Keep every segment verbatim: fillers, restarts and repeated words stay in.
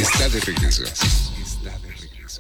está de regreso. Está de regreso.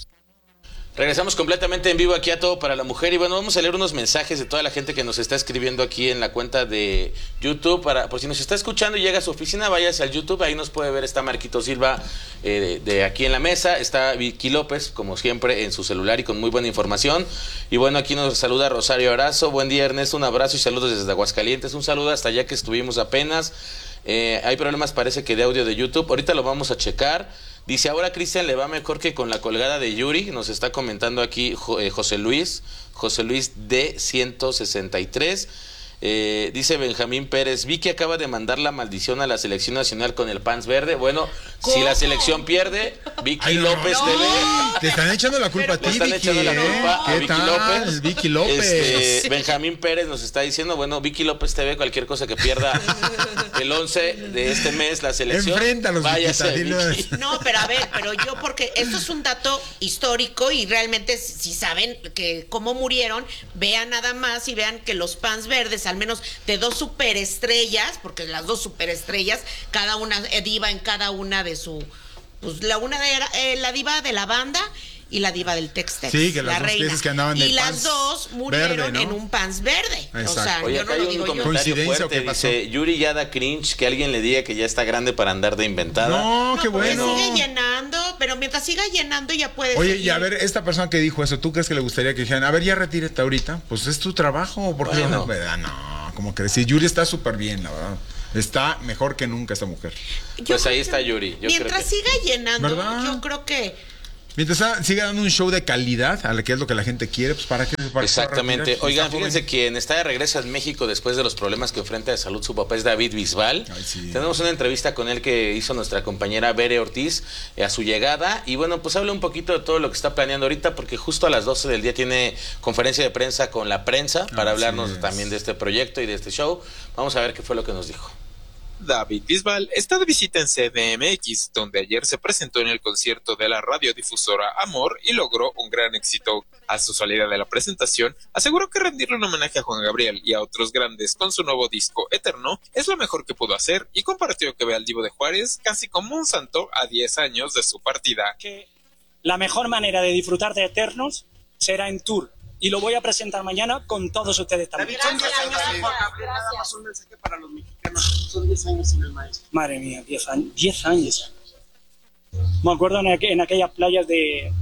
Regresamos completamente en vivo aquí a Todo para la Mujer y bueno, vamos a leer unos mensajes de toda la gente que nos está escribiendo aquí en la cuenta de YouTube. Para, por si nos está escuchando y llega a su oficina, váyase al YouTube, ahí nos puede ver, está Marquito Silva eh, de, de aquí en la mesa, está Vicky López, como siempre, en su celular y con muy buena información. Y bueno, aquí nos saluda Rosario Arazo. Buen día, Ernesto, un abrazo y saludos desde Aguascalientes. Un saludo hasta allá que estuvimos apenas. Eh, hay problemas, parece que de audio de YouTube, ahorita lo vamos a checar. Dice, ahora Cristian le va mejor que con la colgada de Yuri. Nos está comentando aquí eh, José Luis, José Luis D ciento sesenta y tres. Eh, dice Benjamín Pérez, Vicky acaba de mandar la maldición a la selección nacional con el pants verde. Bueno, ¿cómo? Si la selección pierde, Vicky Ay, no, López no. T V. Te están echando la culpa a ti, están Vicky. echando la culpa ¿Qué a Vicky tal? López. Vicky López. Este, Benjamín Pérez nos está diciendo, bueno, Vicky López T V, cualquier cosa que pierda el once de este mes la selección. Enfréntalos, váyase, Vicky. No, pero a ver, pero yo porque esto es un dato histórico y realmente si saben que cómo murieron, vean nada más y vean que los pants verdes, al menos de dos superestrellas, porque las dos superestrellas, cada una eh, diva en cada una de su, pues la una era eh, la diva de la banda y la diva del Tex-Tex, sí, que las la dos reina. Que andaban y de las dos murieron verde, ¿no? en un pants verde. Exacto. O sea, Oye, yo acá no lo hay un digo yo. comentario ¿Coincidencia fuerte, o qué pasó? dice Yuri ya da cringe que alguien le diga que ya está grande para andar de inventada. No, No, qué porque bueno. sigue llenando, pero mientras siga llenando ya puede Oye, seguir. y a ver, esta persona que dijo eso, ¿tú crees que le gustaría que dijeran, a ver, ya retírate ahorita? Pues es tu trabajo, ¿por qué Bueno. no? ¿Verdad? No, como que decir, Yuri está súper bien, la verdad. Está mejor que nunca esta mujer. Yo Pues creo ahí que está Yuri. Yo mientras creo que... siga llenando, ¿verdad? yo creo que Mientras ah, siga dando un show de calidad, a la que es lo que la gente quiere, pues para qué. Para Exactamente. para Oigan, está fíjense joven. quien está de regreso en México después de los problemas que enfrenta de salud su papá es David Bisbal. Ay, sí. Tenemos una entrevista con él que hizo nuestra compañera Bere Ortiz eh, a su llegada. Y bueno, pues habla un poquito de todo lo que está planeando ahorita, porque justo a las doce del día tiene conferencia de prensa con la prensa para Así hablarnos es. también de este proyecto y de este show. Vamos a ver qué fue lo que nos dijo. David Bisbal está de visita en C D M X, donde ayer se presentó en el concierto de la radiodifusora Amor y logró un gran éxito. A su salida de la presentación, aseguró que rendirle un homenaje a Juan Gabriel y a otros grandes con su nuevo disco Eterno es lo mejor que pudo hacer y compartió que ve al Divo de Juárez casi como un santo a diez años de su partida. Que la mejor manera de disfrutar de Eternos será en tour. Y lo voy a presentar mañana con todos ustedes también. Son diez años sin Juan Gabriel, nada más un mensaje para los mexicanos. Son diez años sin el maestro. Madre mía, diez años. diez años. Me acuerdo en, aqu en aquellas playas de,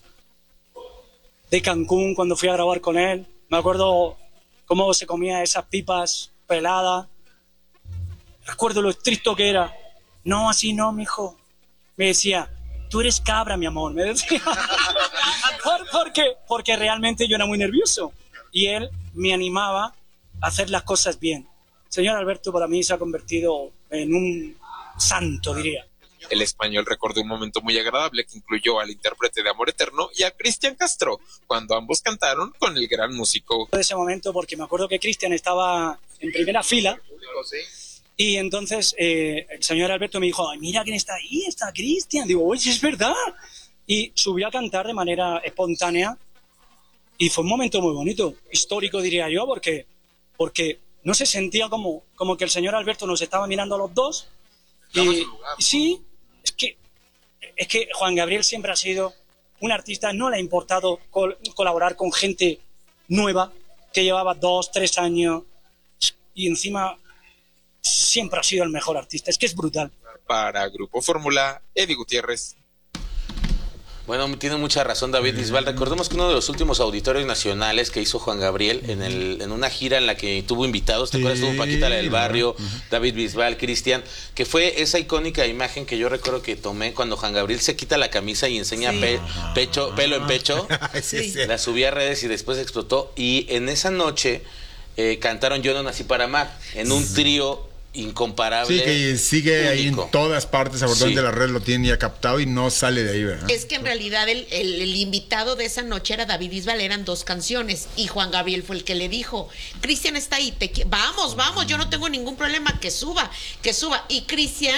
de Cancún cuando fui a grabar con él. Me acuerdo cómo se comía esas pipas peladas. Recuerdo lo estricto que era. No, así no, mijo. Me decía, tú eres cabra, mi amor, me decía. ¿Por, por qué? Porque realmente yo era muy nervioso y él me animaba a hacer las cosas bien. Señor Alberto para mí se ha convertido en un santo, diría. El español recordó un momento muy agradable que incluyó al intérprete de Amor Eterno y a Cristian Castro, cuando ambos cantaron con el gran músico. De ese momento, porque me acuerdo que Cristian estaba en primera fila y entonces eh, el señor Alberto me dijo, ay, mira quién está ahí, está Cristian. Digo, oye, es verdad. Y subió a cantar de manera espontánea y fue un momento muy bonito, histórico diría yo, porque, porque no se sentía como, como que el señor Alberto nos estaba mirando a los dos. Y sí, es que, es que Juan Gabriel siempre ha sido un artista, no le ha importado col colaborar con gente nueva que llevaba dos, tres años y encima siempre ha sido el mejor artista, es que es brutal. Para Grupo Fórmula, Eddie Gutiérrez. Bueno, tiene mucha razón David Bisbal. Recordemos que uno de los últimos auditorios nacionales que hizo Juan Gabriel en el en una gira en la que tuvo invitados, ¿te acuerdas? Tuvo Paquita la del Barrio, uh-huh. David Bisbal, Cristian, que fue esa icónica imagen que yo recuerdo que tomé cuando Juan Gabriel se quita la camisa y enseña sí. pe pecho, pelo en pecho. Sí, sí. La subí a redes y después explotó. Y en esa noche eh, cantaron Yo no nací para amar, en un trío incomparable. Sí, que sigue único. Ahí en todas partes, abordación sí. de la red lo tiene ya captado y no sale de ahí, ¿verdad? Es que en realidad el, el, el invitado de esa noche era David Bisbal, eran dos canciones y Juan Gabriel fue el que le dijo, Cristian está ahí, te vamos, vamos, yo no tengo ningún problema, que suba, que suba. Y Cristian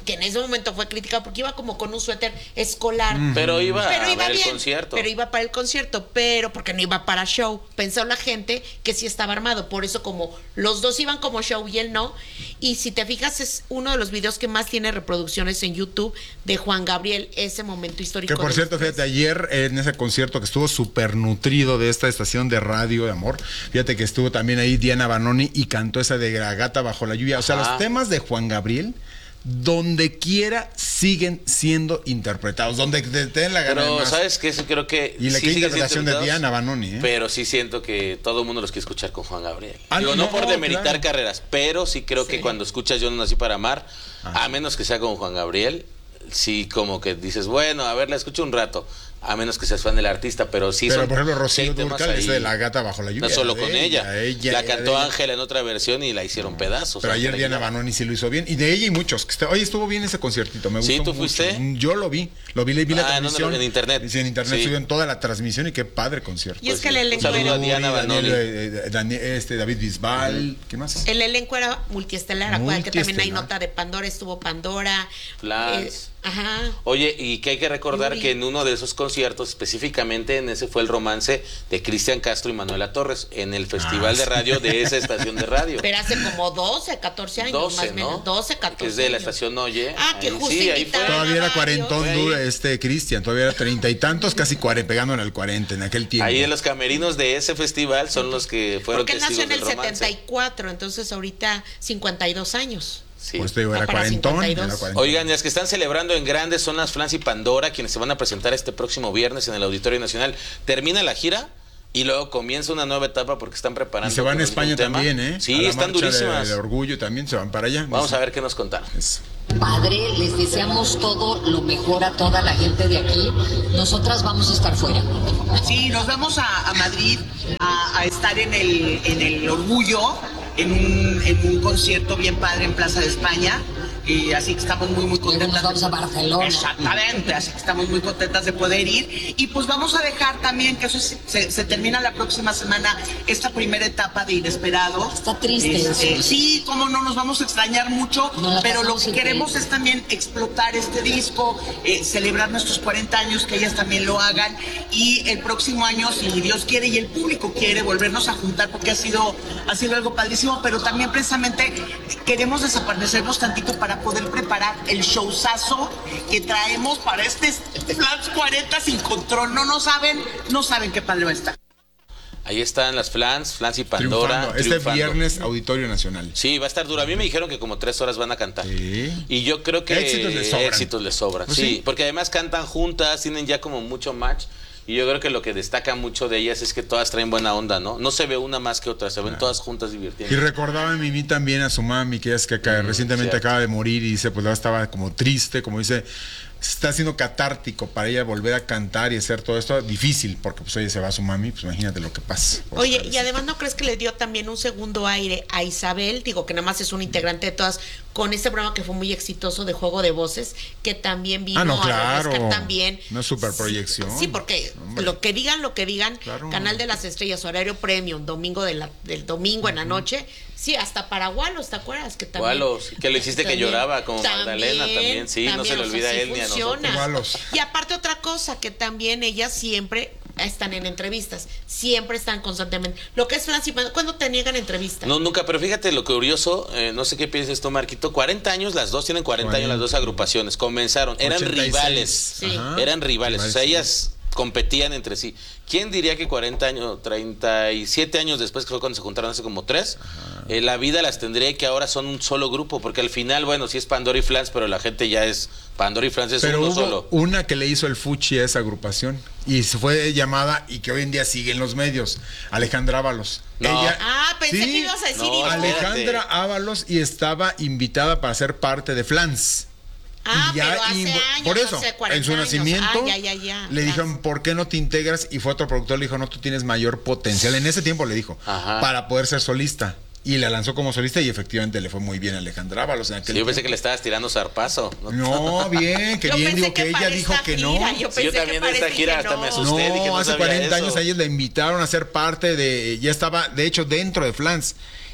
que en ese momento fue criticado porque iba como con un suéter escolar. Mm. Pero iba pero a iba ver bien, el concierto. Pero iba para el concierto, pero porque no iba para show. Pensó la gente que sí estaba armado, por eso como los dos iban como show y él no. Y si te fijas, es uno de los videos que más tiene reproducciones en YouTube de Juan Gabriel, ese momento histórico. Que por cierto, fíjate, ayer en ese concierto que estuvo súper nutrido de esta estación de radio de amor, fíjate que estuvo también ahí Diana Banoni y cantó esa de La Gata Bajo la Lluvia. O sea, Ajá. los temas de Juan Gabriel, donde quiera siguen siendo interpretados, donde te, te den la gana. Pero, además. ¿sabes qué? Eso creo que. Y la sí que siguen interpretación siendo de interpretados, Diana Banoni, ¿eh? Pero sí siento que todo el mundo los quiere escuchar con Juan Gabriel. Ah, Digo, no, no, por demeritar claro. carreras, pero sí creo que Sí. cuando escuchas Yo no nací para amar, Ajá. a menos que sea con Juan Gabriel, sí como que dices, bueno, a ver, la escucho un rato. A menos que seas fan del artista, pero sí Pero son por ejemplo, Rocío seis temas Dúrcal, ahí. ese de La Gata Bajo la Lluvia. No solo de con ella. ella, La era cantó de ella. Ángela en otra versión y la hicieron pedazos. Pero ayer Ángela Diana Aguilar. Banoni sí lo hizo bien. Y de ella y muchos. Que está, oye, estuvo bien ese conciertito. Me Sí, gustó ¿tú mucho. fuiste? Yo lo vi. Lo vi, vi la Ah, ¿en dónde transmisión. lo- en internet? Sí, en internet. Sí. Estuve en toda la transmisión y qué padre concierto. Y es Pues que sí. el Un elenco saludo a era, Diana Daniel, Banoni. eh, eh, Daniel, este, David Bisbal. ¿Qué más? el elenco era multiestelar, acuérdate que también hay Multiestelar. nota de Pandora, estuvo Pandora. Flans. eh, ajá. Oye, y que hay que recordar Yuri. que en uno de esos conciertos, específicamente en ese fue el romance de Cristian Castro y Manuela Torres, en el festival Ah, de sí. radio de esa estación de radio. Pero hace como doce, catorce años, doce, más o menos. ¿no? doce, Que catorce es de la años. estación Oye. Ah, que Ahí justo sí, ahí invitaron fue. Todavía era radio. cuarentón, Fue duro, ahí. este Cristian. Todavía era treinta y tantos, casi cuarenta, pegando en el cuarenta en aquel tiempo. Ahí en los camerinos de ese festival son los que fueron Porque él nació testigos en el del romance. setenta y cuatro, entonces ahorita cincuenta y dos años. Sí. Pues te digo, era Ah, para cuarentón. cincuenta y dos. Era cuarentón. Oigan, las que están celebrando en grande son las Flans y Pandora, quienes se van a presentar este próximo viernes en el Auditorio Nacional. Termina la gira y luego comienza una nueva etapa porque están preparando. Y se van a con España algún tema. también, ¿eh? Sí, A la están marcha durísimas. De, de orgullo también se van para allá. Vamos a ver qué nos contaron. Eso. Padre, les deseamos todo lo mejor a toda la gente de aquí. Nosotras vamos a estar fuera. Sí, nos vamos a, a Madrid a, a estar en el, en el Orgullo, en un, en un concierto bien padre en Plaza de España. Y así que estamos muy, muy Luego contentas. nos vamos a Barcelona. Exactamente, así que estamos muy contentas de poder ir. Y pues vamos a dejar también que eso es- se, se termina la próxima semana, esta primera etapa de Inesperado. Está triste Este, eso. sí, cómo no, nos vamos a extrañar mucho, Nos la pero lo pasamos que increíble. queremos es también explotar este disco, eh, celebrar nuestros cuarenta años, que ellas también lo hagan. Y el próximo año, si Dios quiere y el público quiere, volvernos a juntar porque ha sido, ha sido algo padrísimo, pero también precisamente queremos desaparecernos tantito para poder preparar el showzazo que traemos para este Flans cuarenta sin control. No, no saben, no saben qué padre va a estar. Ahí están las Flans, Flans y Pandora. Triunfando. Este triunfando. viernes, Auditorio Nacional. Sí, va a estar duro. A mí me dijeron que como tres horas van a cantar. Sí. Y yo creo que Éxitos les sobran. éxitos les sobran. Pues sí, sí. porque además cantan juntas, tienen ya como mucho match. Y yo creo que lo que destaca mucho de ellas es que todas traen buena onda, ¿no? No se ve una más que otra, se ven todas juntas Y divirtiendo. recordaba a Mimi también a su mami, que es que acá, recientemente cierto. acaba de morir y dice, pues ahora estaba como triste, como dice, está siendo catártico para ella volver a cantar y hacer todo esto difícil, porque pues oye, se va su mami, pues imagínate lo que pasa. Oye, y además, ¿no crees que le dio también un segundo aire a Isabel? Digo, que nada más es un integrante de todas, con este programa que fue muy exitoso de Juego de Voces, que también vino Ah, no, a claro. refrescar también. Una superproyección. Sí, porque Hombre. lo que digan, lo que digan, Claro. Canal de las Estrellas, horario premium, domingo de la, del domingo en la noche, sí, hasta para Walos, ¿te acuerdas? Que también, Walos, que lo hiciste que también- lloraba, como Magdalena también, sí, no se le o sea, olvida a sí él ni a funciona. nosotros. Walos. Y aparte otra cosa, que también ellas siempre están en entrevistas, siempre están constantemente. Lo que es Flans y Pandora, ¿cuándo te niegan entrevistas? No, nunca, pero fíjate lo curioso, eh, no sé qué piensas tú, Marquito, cuarenta años, las dos tienen cuarenta años, las dos agrupaciones, comenzaron, eran ochenta y seis. rivales, Sí. Ajá. eran rivales, o sea, sí. ellas competían entre sí. ¿Quién diría que cuarenta años, treinta y siete años después, que fue cuando se juntaron hace como tres, eh, la vida las tendría y que ahora son un solo grupo? Porque al final, bueno, sí es Pandora y Flans, pero la gente ya es, Pandora y Flans es Pero uno hubo solo. una que le hizo el Fuchi a esa agrupación y se fue llamada y que hoy en día sigue en los medios, Alejandra Ábalos. No. Ella, Ah, pensé sí, que ibas a decir no, Ivonne. Alejandra Ábalos y estaba invitada para ser parte de Flans. Ah, Y ya pero hace invo- años, por eso, hace cuarenta en su años. nacimiento, Ah, ya, ya, ya. le Ya. dijeron, ¿por qué no te integras? Y fue otro productor, le dijo, no, tú tienes mayor potencial. En ese tiempo le dijo, Ajá. para poder ser solista. Y la lanzó como solista y efectivamente le fue muy bien a Alejandra Ábalos en aquel Sí, yo pensé que tiempo. le estabas tirando zarpazo. ¿no? No, bien, que Yo bien, pensé digo que, ella para dijo esta que no. gira, Yo, Sí, yo pensé también que de esta para gira dije, hasta me no. asusté. Usted, dije, No, no hace sabía cuarenta eso. años a ellos la invitaron a ser parte de, ya estaba, de hecho, dentro de Flans.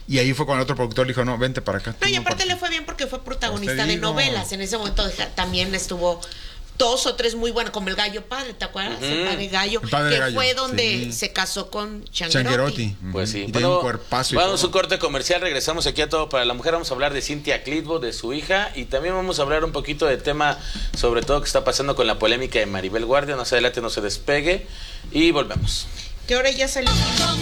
Y ahí fue cuando el otro productor le dijo, no, vente para acá. No, y no aparte participas. le fue bien porque fue protagonista Pues te de digo. novelas. En ese momento deja- también estuvo dos o tres muy buenas, como El Gallo Padre, ¿te acuerdas? El Padre Gallo, El Padre que Gallo, fue donde sí. se casó con Changuerotti. Changuerotti. Pues sí. Y tiene un cuerpazo y vamos a todo. un corte comercial, regresamos aquí a Todo para la Mujer. Vamos a hablar de Cynthia Clitbo, de su hija, y también vamos a hablar un poquito de tema, sobre todo que está pasando con la polémica de Maribel Guardia. No se adelante, no se despegue, y volvemos. ¿Qué hora ya salió?